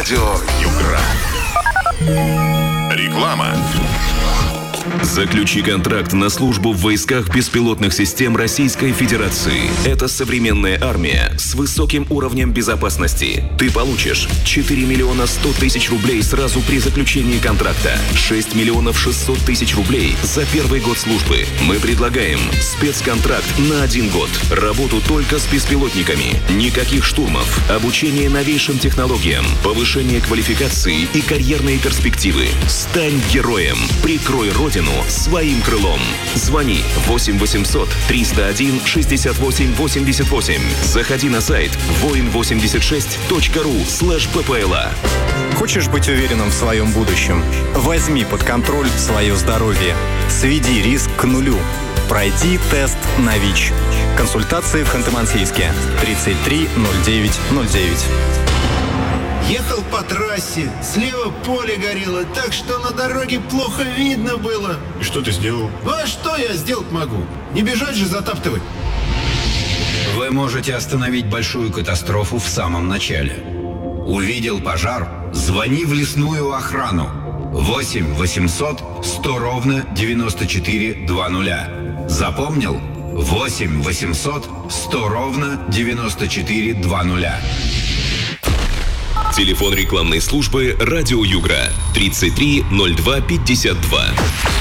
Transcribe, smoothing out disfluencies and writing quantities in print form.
Радио Югра. Реклама. Заключи контракт на службу в войсках беспилотных систем Российской Федерации. Это современная армия с высоким уровнем безопасности. Ты получишь 4 миллиона 100 тысяч рублей сразу при заключении контракта, 6 миллионов 600 тысяч рублей за первый год службы. Мы предлагаем спецконтракт на 1 год. Работу только с беспилотниками. Никаких штурмов. Обучение новейшим технологиям. Повышение квалификации и карьерные перспективы. Стань героем. Прикрой Родину своим крылом. Звони 8 800 301 68 88. Заходи на сайт voin86.ru/ppla. Хочешь быть уверенным в своем будущем? Возьми под контроль свое здоровье. Сведи риск к нулю. Пройди тест на ВИЧ. Консультации в Ханты-Мансийске. 33 09 09. Ехал по трассе, слева поле горело, так что на дороге плохо видно было. И что ты сделал? Ну а что я сделать могу? Не бежать же затаптывать. Вы можете остановить большую катастрофу в самом начале. Увидел пожар? Звони в лесную охрану. 8 800 100 ровно 94 20. Запомнил? 8 800 100 ровно 94 20. Телефон рекламной службы «Радио Югра» 33 02 52.